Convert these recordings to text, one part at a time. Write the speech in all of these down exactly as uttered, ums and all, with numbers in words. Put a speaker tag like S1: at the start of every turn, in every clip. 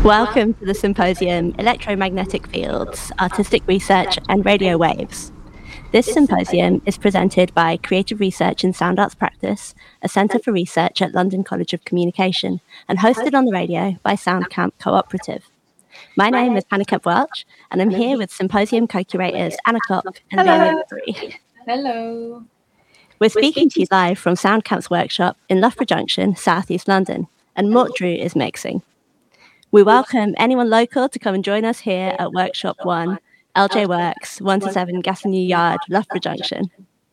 S1: Welcome to the symposium Electromagnetic Fields, Artistic Research and Radio Waves. This symposium is presented by Creative Research in Sound Arts Practice, a centre for research at London College of Communication, and hosted on the radio by SoundCamp Cooperative. My name is Hannah Kemp-Welch, and I'm here with symposium co-curators Anna Koch and Leah Mabry.
S2: Hello.
S1: We're speaking to you live from SoundCamp's workshop in Loughborough Junction, South East London, and Mort Drew is mixing. We welcome anyone local to come and join us here at Workshop one, L J Works, one to seven Gassenew Yard, Loughborough Junction.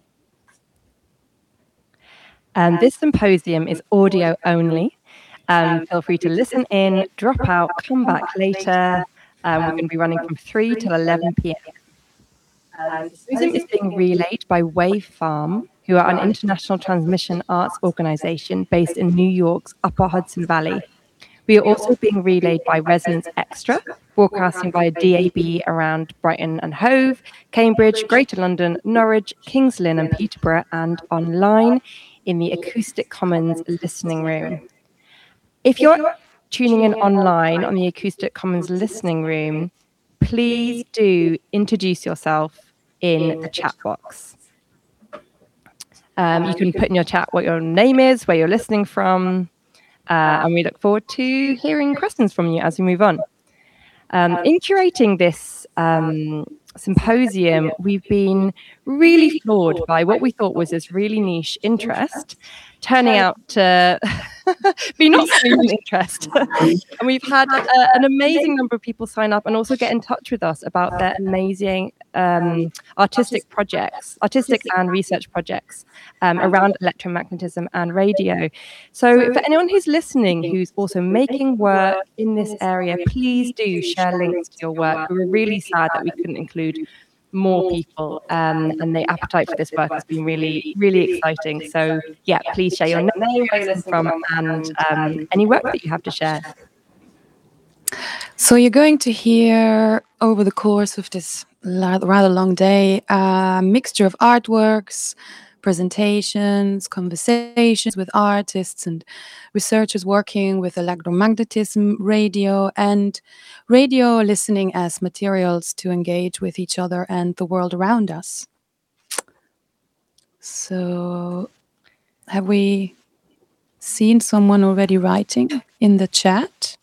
S3: Um, this symposium is audio only. Um, feel free to listen in, drop out, come back later. Um, we're going to be running from three till eleven p m. Um, the symposium is being relayed by Wave Farm, who are an international transmission arts organisation based in New York's Upper Hudson Valley. We are also being relayed by Resonance Extra, broadcasting via D A B around Brighton and Hove, Cambridge, Greater London, Norwich, Kings Lynn and Peterborough, and online in the Acoustic Commons listening room. If you're tuning in online on the Acoustic Commons listening room, please do introduce yourself in the chat box. Um, you can put in your chat what your name is, where you're listening from, uh, and we look forward to hearing questions from you as we move on. Um, in curating this um, symposium, we've been really floored by what we thought was this really niche interest, turning out to be not so much interest. And we've had uh, an amazing number of people sign up and also get in touch with us about their amazing um, artistic projects, artistic and research projects um, around electromagnetism and radio. So for anyone who's listening, who's also making work in this area, please do share links to your work. We were really sad that we couldn't include more people, um, and the appetite for this work has been really, really exciting. So yeah, please share your name, where you listen from, and um, any work that you have to share.
S2: So you're going to hear over the course of this rather long day a mixture of artworks, presentations, conversations with artists and researchers working with electromagnetism, radio, and radio listening as materials to engage with each other and the world around us. So, have we seen someone already writing in the chat?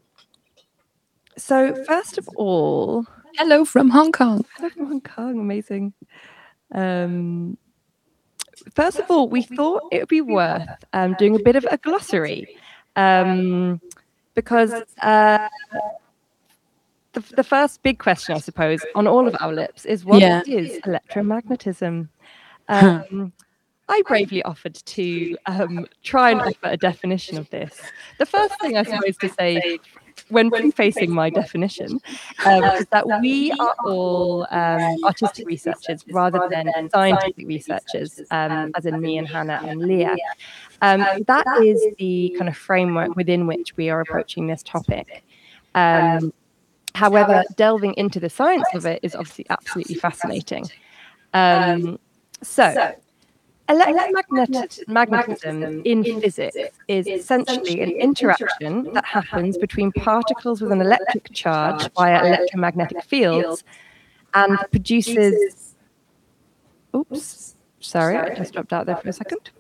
S3: So, first of all,
S2: hello from Hong Kong.
S3: Hello from Hong Kong, amazing. Um, First of all, we thought it would be worth um, doing a bit of a glossary um, because uh, the, the first big question, I suppose, on all of our lips is what yeah. is electromagnetism? Um, I bravely offered to um, try and offer a definition of this. The first thing I suppose to say when prefacing my definition um, is that we are all um, artistic researchers rather than scientific researchers, um, as in me and Hannah and Leah. Um, that is the kind of framework within which we are approaching this topic. Um, however, delving into the science of it is obviously absolutely fascinating. Um, so, electromagnetism in physics is essentially an interaction that happens between particles with an electric charge via electromagnetic fields and produces... Oops, sorry, I just dropped out there for a second.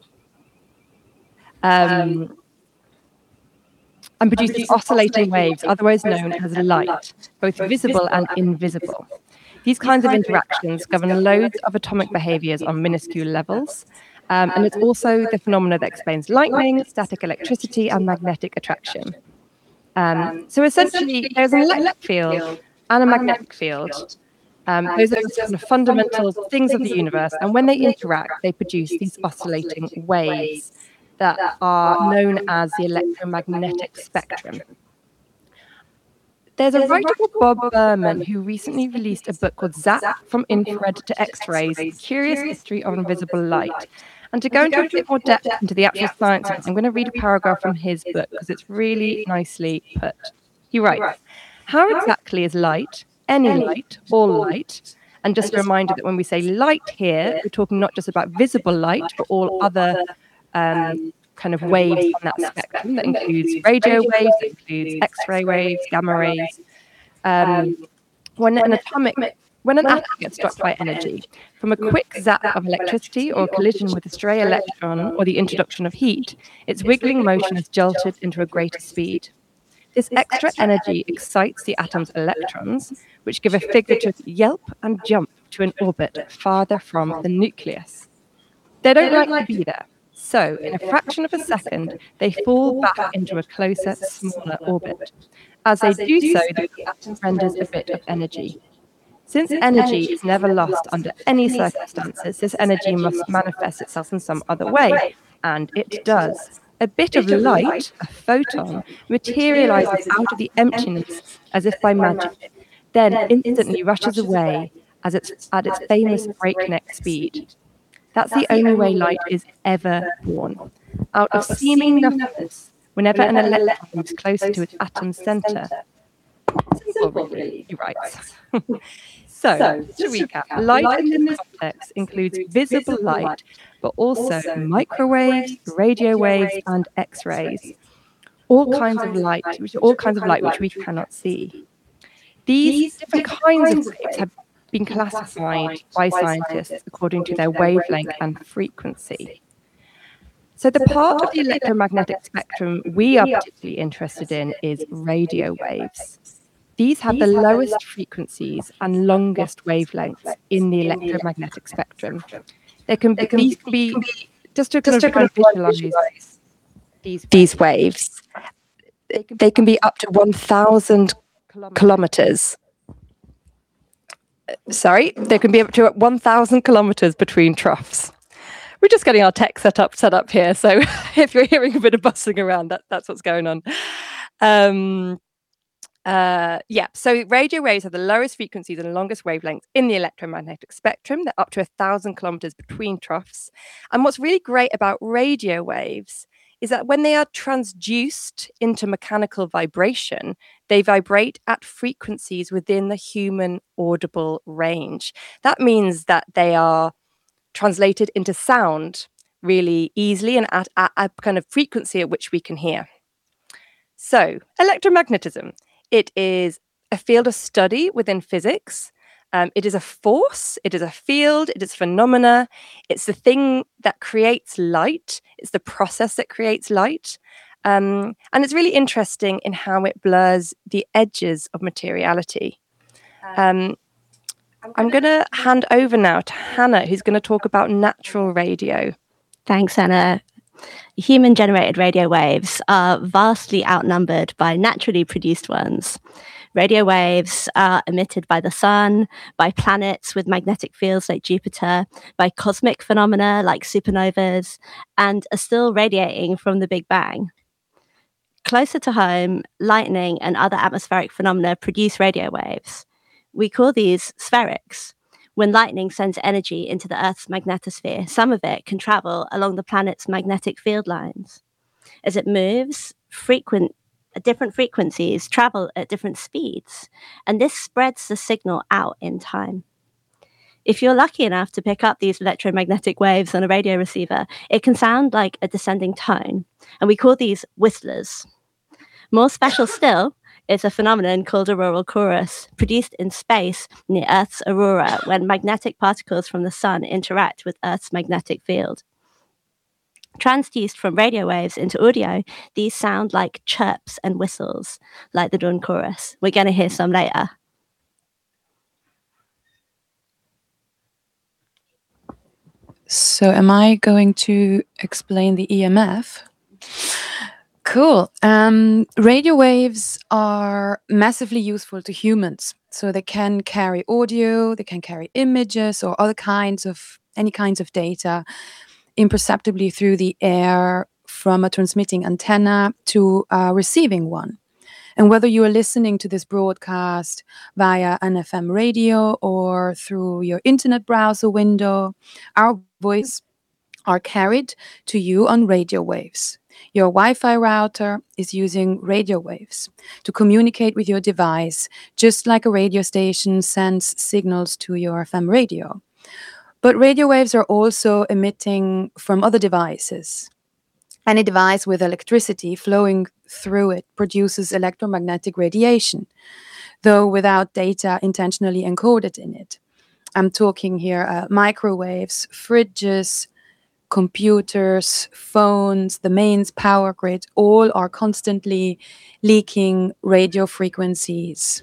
S3: Um, and produces oscillating waves, otherwise known as light, both visible and invisible. These kinds of interactions govern loads of atomic behaviors on minuscule levels. Um, and it's also the phenomena that explains lightning, static electricity, and magnetic attraction. Um, so essentially, there's an electric field and a magnetic field. Um, those are the kind of fundamental things of the universe. And when they interact, they produce these oscillating waves that are known as the electromagnetic spectrum. There's a writer called Bob Berman who recently released a book called Zap from Infrared to X-Rays, Curious History of Invisible Light. And to go into a bit more depth into the actual science of it, I'm going to read a paragraph from his book because it's really nicely put. He writes, how exactly is light, any light, all light? And just a reminder that when we say light here, we're talking not just about visible light, but all other um, kind of waves on that spectrum. That includes radio waves, that includes X-ray waves, gamma rays. Um, when an atomic, when an atom gets struck by energy, from a quick zap of electricity or collision with a stray electron or the introduction of heat, its wiggling motion is jolted into a greater speed. This extra energy excites the atom's electrons, which give a figurative yelp and jump to an orbit farther from the nucleus. They don't like to be there. So, in a fraction of a second, they fall back into a closer, smaller orbit. As they do so, the atom renders a bit of energy. Since energy is never lost under any circumstances, this energy must manifest itself in some other way. And it does. A bit of light, a photon, materializes out of the emptiness as if by magic, then instantly rushes away as it's at its famous breakneck speed. That's the only way light is ever born. Out of seeming nothingness, whenever an electron moves closer to its atom's center. Simple, really, he writes. So, to recap, light in this context includes visible light, but also microwaves, radio waves, and X-rays. All kinds of light, which all kinds of light which we cannot see. These different kinds of waves have been classified by scientists according to their wavelength and frequency. So the part of the electromagnetic spectrum we are particularly interested in is radio waves. These have the lowest frequencies and longest wavelengths in the electromagnetic spectrum. They can be, these can be just to kind of visualize these, these waves, they can, they can be up to one thousand kilometers. Sorry, there can be up to one thousand kilometers between troughs. We're just getting our tech set up, set up here. So if you're hearing a bit of bustling around, that, that's what's going on. Um, uh, yeah, so radio waves have the lowest frequencies and longest wavelengths in the electromagnetic spectrum. They're up to a thousand kilometers between troughs. And what's really great about radio waves is that when they are transduced into mechanical vibration, they vibrate at frequencies within the human audible range. That means that they are translated into sound really easily and at, at a kind of frequency at which we can hear. So, electromagnetism. It is a field of study within physics. Um, it is a force, it is a field, it is phenomena. It's the thing that creates light. It's the process that creates light. Um, and it's really interesting in how it blurs the edges of materiality. Um, I'm going to hand over now to Hannah, who's going to talk about natural radio.
S1: Thanks, Anna. Human-generated radio waves are vastly outnumbered by naturally produced ones. Radio waves are emitted by the sun, by planets with magnetic fields like Jupiter, by cosmic phenomena like supernovas, and are still radiating from the Big Bang. Closer to home, lightning and other atmospheric phenomena produce radio waves. We call these spherics. When lightning sends energy into the Earth's magnetosphere, some of it can travel along the planet's magnetic field lines. As it moves, frequent, different frequencies travel at different speeds, and this spreads the signal out in time. If you're lucky enough to pick up these electromagnetic waves on a radio receiver, it can sound like a descending tone, and we call these whistlers. More special still, is a phenomenon called auroral chorus, produced in space near Earth's aurora when magnetic particles from the sun interact with Earth's magnetic field. Transduced from radio waves into audio, these sound like chirps and whistles, like the dawn chorus. We're going to hear some later.
S2: So am I going to explain the E M F? Cool. Um, radio waves are massively useful to humans. So they can carry audio, they can carry images or other kinds of, any kinds of data imperceptibly through the air from a transmitting antenna to a receiving one. And whether you are listening to this broadcast via an F M radio or through your internet browser window, our voice are carried to you on radio waves. Your Wi-Fi router is using radio waves to communicate with your device, just like a radio station sends signals to your F M radio. But radio waves are also emitting from other devices. Any device with electricity flowing through it produces electromagnetic radiation, though without data intentionally encoded in it. I'm talking here uh, microwaves, fridges, computers, phones, the mains power grid, all are constantly leaking radio frequencies.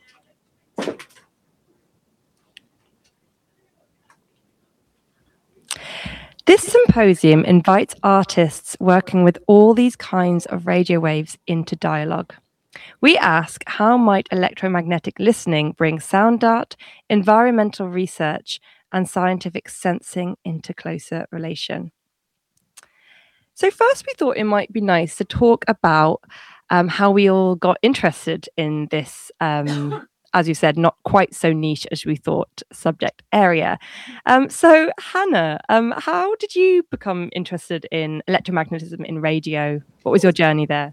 S3: This symposium invites artists working with all these kinds of radio waves into dialogue. We ask, how might electromagnetic listening bring sound art, environmental research, and scientific sensing into closer relation? So first, we thought it might be nice to talk about um, how we all got interested in this, um, as you said, not quite so niche as we thought subject area. Um, so Hannah, um, how did you become interested in electromagnetism in radio? What was your journey there?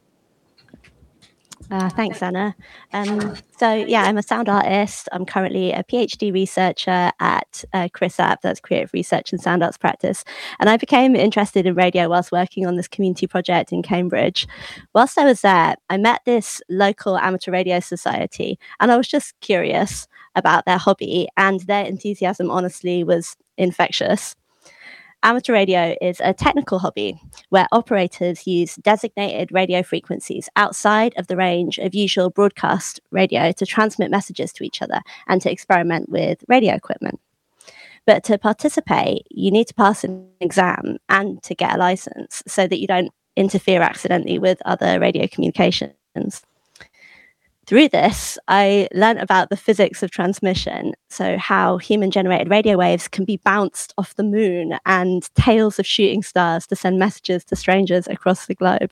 S1: Uh, thanks, Anna. Um, so, yeah, I'm a sound artist. I'm currently a PhD researcher at uh, CRISAP, that's Creative Research and Sound Arts Practice. And I became interested in radio whilst working on this community project in Cambridge. Whilst I was there, I met this local amateur radio society, and I was just curious about their hobby, and their enthusiasm, honestly, was infectious. Amateur radio is a technical hobby where operators use designated radio frequencies outside of the range of usual broadcast radio to transmit messages to each other and to experiment with radio equipment. But to participate, you need to pass an exam and to get a license so that you don't interfere accidentally with other radio communications. Through this, I learned about the physics of transmission, so how human-generated radio waves can be bounced off the moon and tails of shooting stars to send messages to strangers across the globe.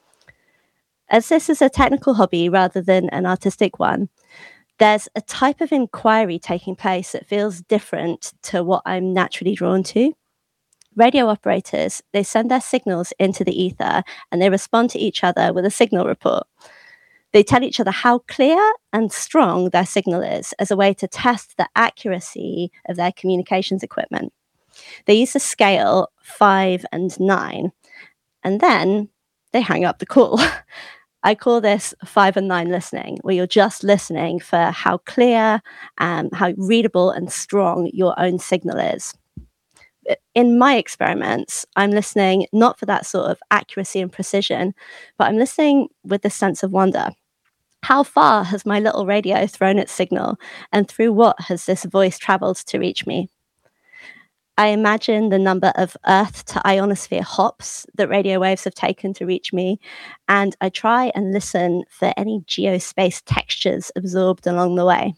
S1: As this is a technical hobby rather than an artistic one, there's a type of inquiry taking place that feels different to what I'm naturally drawn to. Radio operators, they send their signals into the ether and they respond to each other with a signal report. They tell each other how clear and strong their signal is as a way to test the accuracy of their communications equipment. They use the scale five and nine, and then they hang up the call. I call this five and nine listening, where you're just listening for how clear, um, how readable and strong your own signal is. In my experiments, I'm listening not for that sort of accuracy and precision, but I'm listening with this sense of wonder. How far has my little radio thrown its signal, and through what has this voice traveled to reach me? I imagine the number of Earth to ionosphere hops that radio waves have taken to reach me, and I try and listen for any geospace textures absorbed along the way.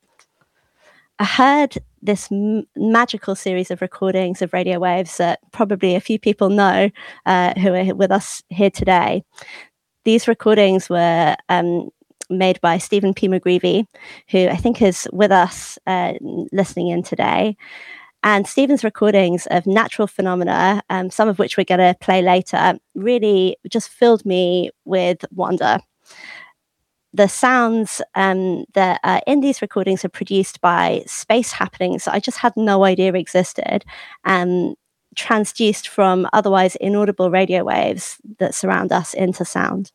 S1: I heard this m- magical series of recordings of radio waves that probably a few people know uh, who are with us here today. These recordings were um, made by Stephen P. McGreevy, who I think is with us uh, listening in today. And Stephen's recordings of natural phenomena, um, some of which we're going to play later, really just filled me with wonder. The sounds um, that are in these recordings are produced by space happenings that I just had no idea existed, and um, transduced from otherwise inaudible radio waves that surround us into sound.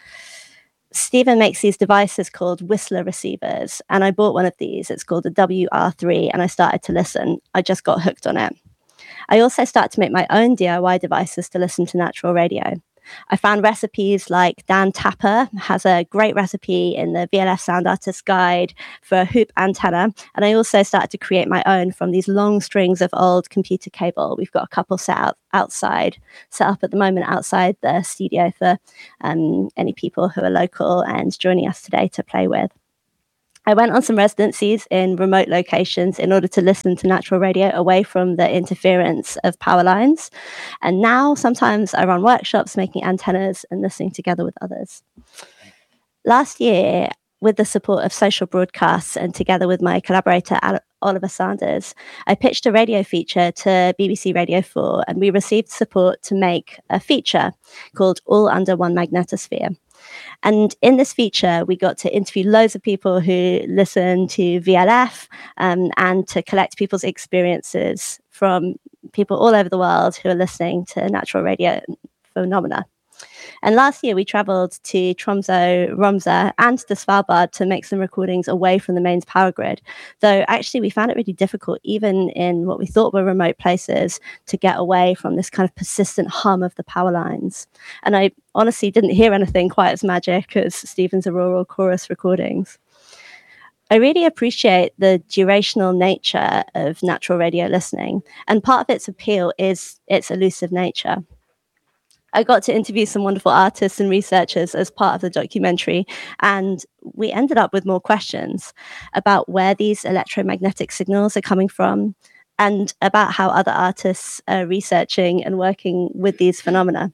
S1: Stephen makes these devices called Whistler receivers, and I bought one of these. It's called a W R three, and I started to listen. I just got hooked on it. I also started to make my own D I Y devices to listen to natural radio. I found recipes like Dan Tapper has a great recipe in the V L F Sound Artist Guide for a hoop antenna. And I also started to create my own from these long strings of old computer cable. We've got a couple set out outside, set up at the moment outside the studio for um, any people who are local and joining us today to play with. I went on some residencies in remote locations in order to listen to natural radio away from the interference of power lines. And now sometimes I run workshops making antennas and listening together with others. Last year, with the support of Social Broadcasts and together with my collaborator, Oliver Sanders, I pitched a radio feature to B B C Radio four, and we received support to make a feature called All Under One Magnetosphere. And in this feature, we got to interview loads of people who listen to V L F um, and to collect people's experiences from people all over the world who are listening to natural radio phenomena. And last year, we traveled to Tromsø, Romsa, and to Svalbard to make some recordings away from the mains power grid. Though actually, we found it really difficult, even in what we thought were remote places, to get away from this kind of persistent hum of the power lines. And I honestly didn't hear anything quite as magic as Stephen's Auroral Chorus recordings. I really appreciate the durational nature of natural radio listening, and part of its appeal is its elusive nature. I got to interview some wonderful artists and researchers as part of the documentary, and we ended up with more questions about where these electromagnetic signals are coming from and about how other artists are researching and working with these phenomena.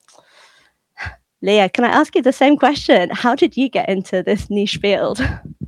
S1: Leah, can I ask you the same question? How did you get into this niche field?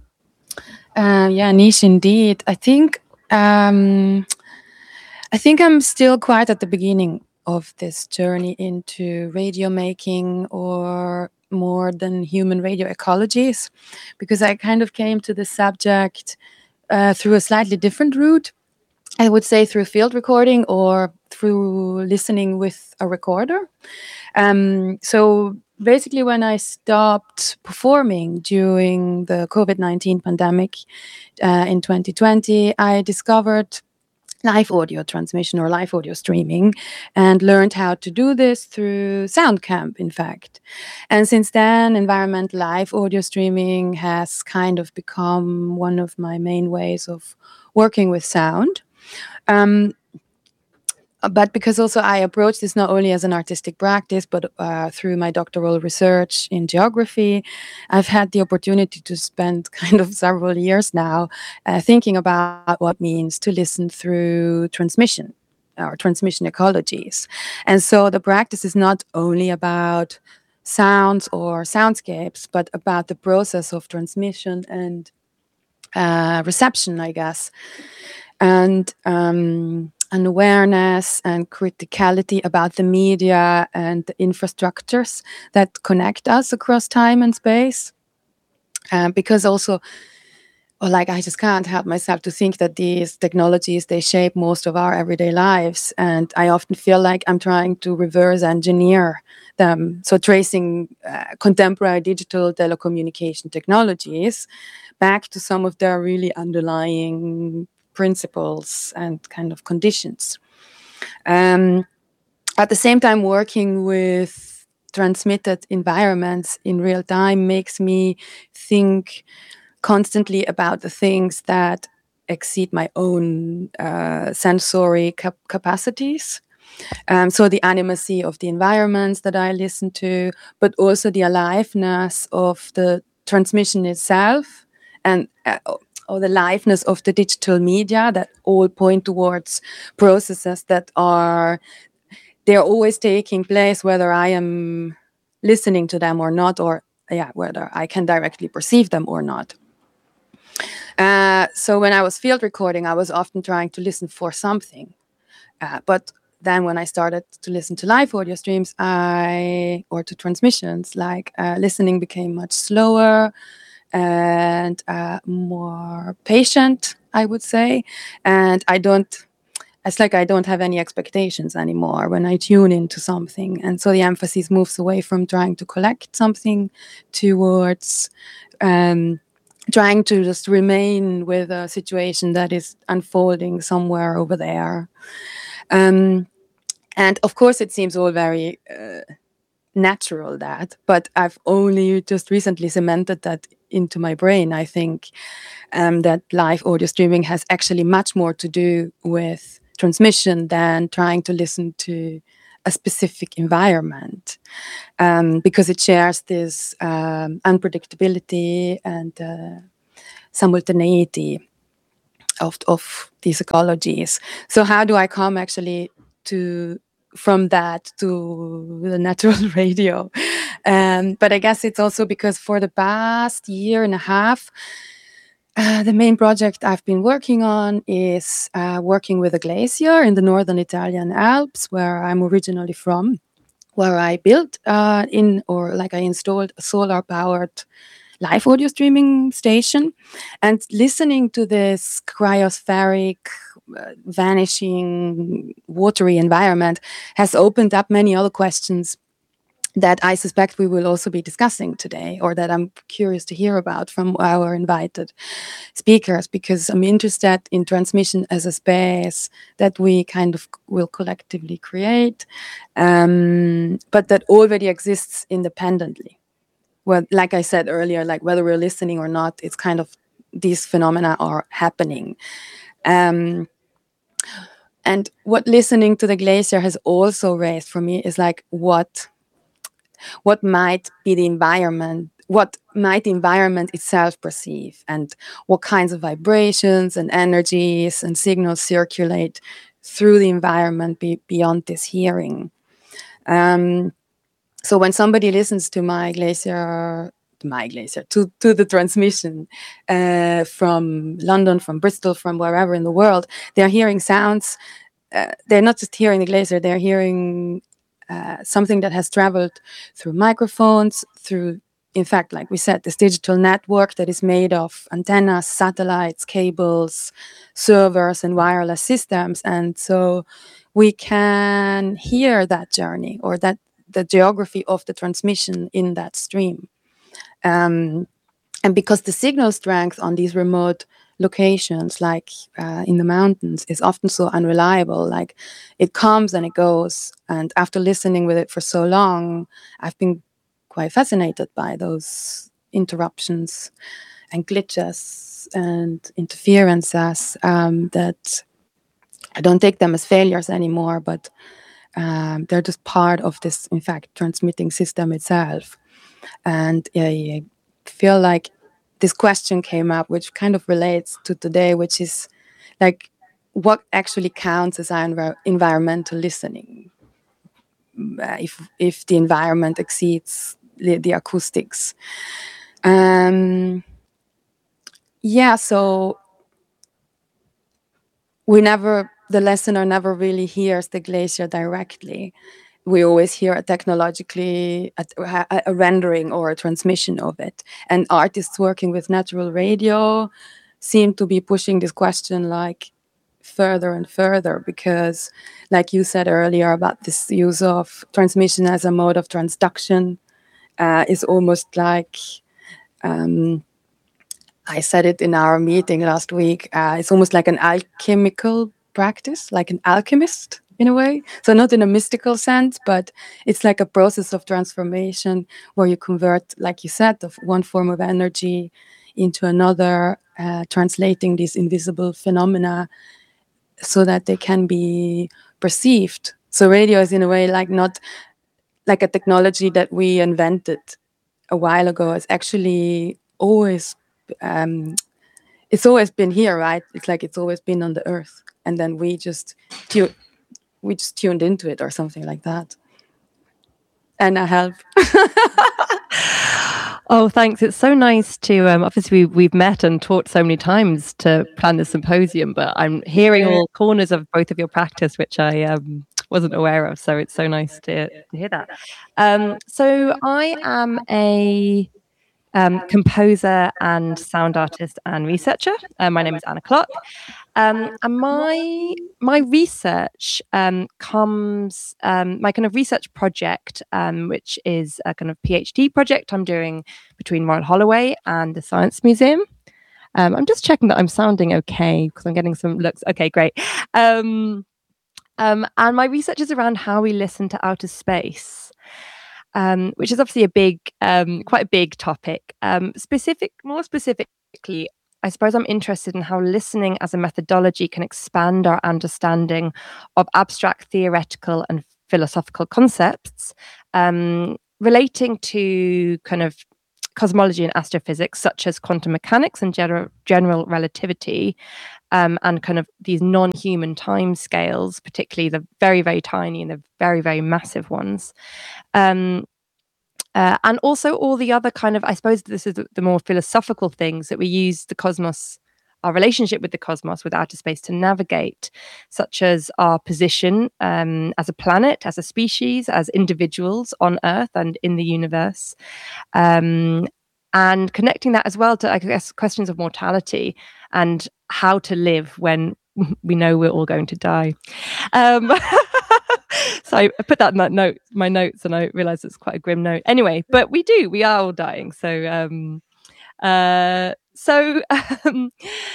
S2: Uh, yeah, niche indeed. I think um, I think I'm still quite at the beginning of this journey into radio making, or more than human radio ecologies, because I kind of came to the subject uh, through a slightly different route. I would say through field recording or through listening with a recorder. Um, so basically, when I stopped performing during the COVID nineteen pandemic uh, in twenty twenty, I discovered live audio transmission or live audio streaming, and learned how to do this through SoundCamp, in fact. And since then, environmental live audio streaming has kind of become one of my main ways of working with sound. Um, but because also I approach this not only as an artistic practice, but uh, through my doctoral research in geography, I've had the opportunity to spend kind of several years now uh, thinking about what it means to listen through transmission or transmission ecologies. And so the practice is not only about sounds or soundscapes, but about the process of transmission and uh, reception, I guess. And um, an awareness and criticality about the media and the infrastructures that connect us across time and space. Uh, because also, or like, I just can't help myself to think that these technologies, they shape most of our everyday lives. And I often feel like I'm trying to reverse engineer them. So tracing uh, contemporary digital telecommunication technologies back to some of their really underlying principles and kind of conditions. Um, at the same time, working with transmitted environments in real time makes me think constantly about the things that exceed my own uh, sensory cap- capacities. Um, so the animacy of the environments that I listen to, but also the aliveness of the transmission itself, and uh, or the liveness of the digital media, that all point towards processes that are, they're always taking place, whether I am listening to them or not, or yeah, whether I can directly perceive them or not. Uh, so when I was field recording, I was often trying to listen for something. Uh, but then when I started to listen to live audio streams, I, or to transmissions, like uh, listening became much slower and uh, more patient, I would say. And I don't, it's like I don't have any expectations anymore when I tune into something. And so the emphasis moves away from trying to collect something towards um, trying to just remain with a situation that is unfolding somewhere over there. Um, and of course, it seems all very uh, natural, that, but I've only just recently cemented that into my brain. I think um, that live audio streaming has actually much more to do with transmission than trying to listen to a specific environment, um, because it shares this um, unpredictability and uh, simultaneity of, of these ecologies. So how do I come actually to from that to the natural radio? Um, but I guess it's also because for the past year and a half, uh, the main project I've been working on is uh, working with a glacier in the northern Italian Alps, where I'm originally from, where I built uh, in, or like I installed a solar-powered live audio streaming station. And listening to this cryospheric uh, vanishing watery environment has opened up many other questions that I suspect we will also be discussing today, or that I'm curious to hear about from our invited speakers, because I'm interested in transmission as a space that we kind of will collectively create, um, but that already exists independently. Well, like I said earlier, like whether we're listening or not, it's kind of these phenomena are happening. Um, and what listening to the glacier has also raised for me is like what what might be the environment, what might the environment itself perceive, and what kinds of vibrations and energies and signals circulate through the environment be, beyond this hearing. Um, so when somebody listens to my glacier, my glacier, to, to the transmission uh, from London, from Bristol, from wherever in the world, they're hearing sounds. Uh, they're not just hearing the glacier, they're hearing uh, something that has traveled through microphones, through, in fact, like we said, this digital network that is made of antennas, satellites, cables, servers, and wireless systems. And so we can hear that journey, or that the geography of the transmission in that stream. Um, and because the signal strength on these remote locations, like uh, in the mountains, is often so unreliable, like it comes and it goes. And after listening with it for so long, I've been quite fascinated by those interruptions and glitches and interferences, um, that I don't take them as failures anymore, but um, they're just part of this, in fact, transmitting system itself. And I feel like this question came up, which kind of relates to today, which is like, what actually counts as env- environmental listening? Uh, if if the environment exceeds the, the acoustics. Um, yeah, so we never, the listener never really hears the glacier directly. We always hear a technologically a, a rendering or a transmission of it. And artists working with natural radio seem to be pushing this question like further and further, because like you said earlier about this use of transmission as a mode of transduction, uh, is almost like, um, I said it in our meeting last week, uh, it's almost like an alchemical practice, like an alchemist in a way. So not in a mystical sense, but it's like a process of transformation where you convert, like you said, of one form of energy into another, uh, translating these invisible phenomena so that they can be perceived. So radio is in a way like not like a technology that we invented a while ago. It's actually always, um, it's always been here, right? It's like it's always been on the earth, and then we just tu- we just tuned into it or something like that. And I help.
S3: Oh, thanks. It's so nice to, um, obviously we, we've met and talked so many times to plan the symposium, but I'm hearing all corners of both of your practice, which I um, wasn't aware of. So it's so nice to, to hear that. Um, so I am a um, composer and sound artist and researcher. Uh, my name is Anna Clark. Um, and my my research um, comes, um, my kind of research project, um, which is a kind of PhD project I'm doing between Royal Holloway and the Science Museum. Um, I'm just checking that I'm sounding okay because I'm getting some looks. Okay, great. Um, um, and my research is around how we listen to outer space. Um, which is obviously a big, um, quite a big topic. Um, specific, more specifically, I suppose I'm interested in how listening as a methodology can expand our understanding of abstract theoretical and philosophical concepts um, relating to kind of cosmology and astrophysics, such as quantum mechanics and general, general relativity, um, and kind of these non-human time scales, particularly the very, very tiny and the very, very massive ones. Um, uh, and also all the other kind of, I suppose this is the, the more philosophical things that we use the cosmos, our relationship with the cosmos, with outer space to navigate, such as our position um, as a planet, as a species, as individuals on Earth and in the universe. Um, and connecting that as well to, I guess, questions of mortality and how to live when we know we're all going to die. Um, so I put that in that note, my notes, and I realised it's quite a grim note. Anyway, but we do, we are all dying. So, um, uh, so um,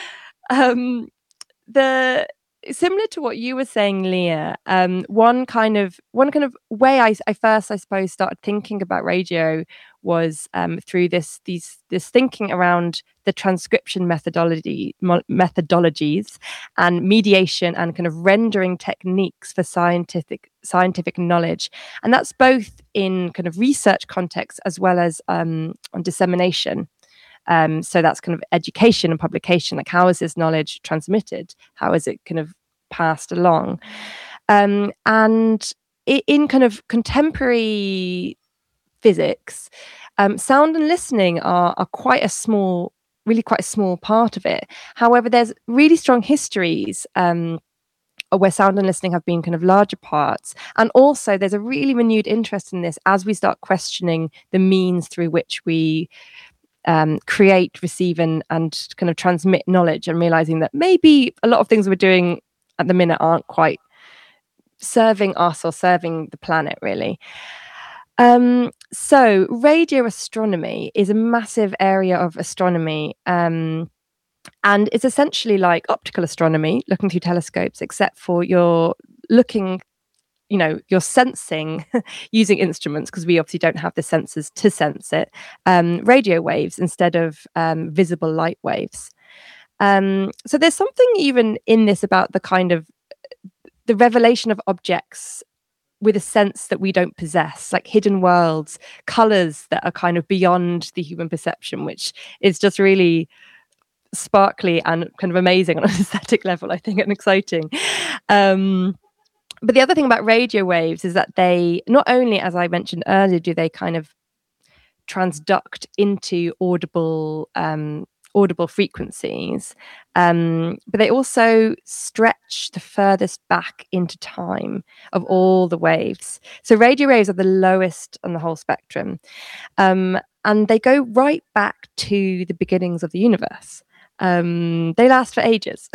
S3: um, the similar to what you were saying, Leah, um, one kind of one kind of way I, I first, I suppose, started thinking about radio was um, through this these this thinking around the transcription methodology mo- methodologies and mediation and kind of rendering techniques for scientific scientific knowledge, and that's both in kind of research context as well as um, on dissemination. Um, so that's kind of education and publication. Like, how is this knowledge transmitted? How is it kind of passed along? Um, and it, in kind of contemporary physics, um, sound and listening are, are quite a small, really quite a small part of it. However, there's really strong histories um, where sound and listening have been kind of larger parts. And also there's a really renewed interest in this as we start questioning the means through which we Um, create, receive, and, and kind of transmit knowledge, and realizing that maybe a lot of things we're doing at the minute aren't quite serving us or serving the planet, really. Um, so radio astronomy is a massive area of astronomy, um, and it's essentially like optical astronomy, looking through telescopes, except for you're looking, you know, you're sensing using instruments, because we obviously don't have the sensors to sense it, um, radio waves instead of um, visible light waves. Um, so there's something even in this about the kind of the revelation of objects with a sense that we don't possess, like hidden worlds, colors that are kind of beyond the human perception, which is just really sparkly and kind of amazing on an aesthetic level, I think, and exciting. Um, But the other thing about radio waves is that they not only, as I mentioned earlier, do they kind of transduct into audible um, audible frequencies, um, but they also stretch the furthest back into time of all the waves. So radio waves are the lowest on the whole spectrum, um, and they go right back to the beginnings of the universe. Um, they last for ages.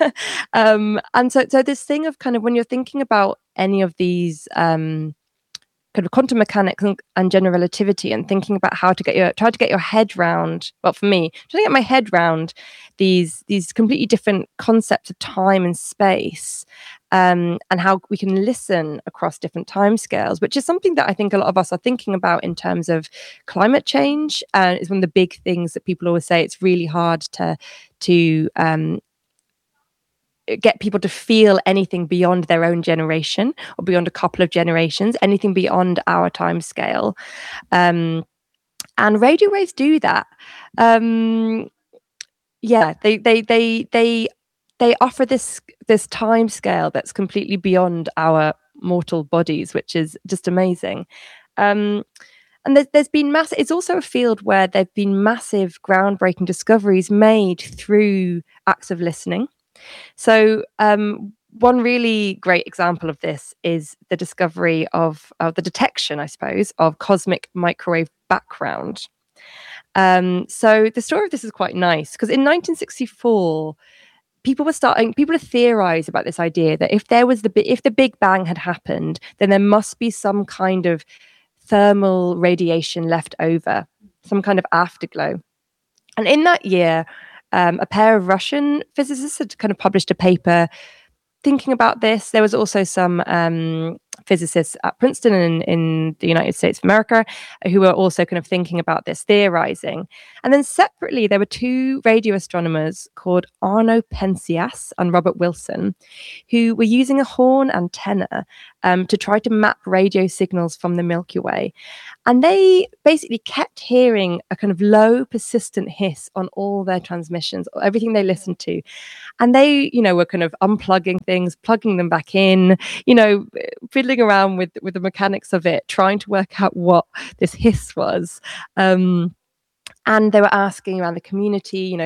S3: um, and so, so this thing of kind of when you're thinking about any of these um, kind of quantum mechanics and, and general relativity, and thinking about how to get your try to get your head round. Well, for me, trying to get my head round these these completely different concepts of time and space, um, and how we can listen across different timescales, which is something that I think a lot of us are thinking about in terms of climate change. And uh, it's one of the big things that people always say. It's really hard to to um, get people to feel anything beyond their own generation or beyond a couple of generations, anything beyond our time scale. Um, and radio waves do that. Um, yeah, they they they they they offer this this time scale that's completely beyond our mortal bodies, which is just amazing. Um, and there's, there's been massive, it's also a field where there've been massive groundbreaking discoveries made through acts of listening. So um, one really great example of this is the discovery of, of the detection, I suppose, of cosmic microwave background. Um, so the story of this is quite nice, because in nineteen sixty-four, people were starting, people have theorized about this idea that if there was the, if the Big Bang had happened, then there must be some kind of thermal radiation left over, some kind of afterglow. And in that year, um, a pair of Russian physicists had kind of published a paper thinking about this. There was also some um, physicists at Princeton in, in the United States of America who were also kind of thinking about this, theorizing. And then separately, there were two radio astronomers called Arno Penzias and Robert Wilson, who were using a horn antenna um, to try to map radio signals from the Milky Way. And they basically kept hearing a kind of low, persistent hiss on all their transmissions, everything they listened to. And they, you know, were kind of unplugging things, plugging them back in, you know, fiddling around with, with the mechanics of it, trying to work out what this hiss was. Um, and they were asking around the community, you know,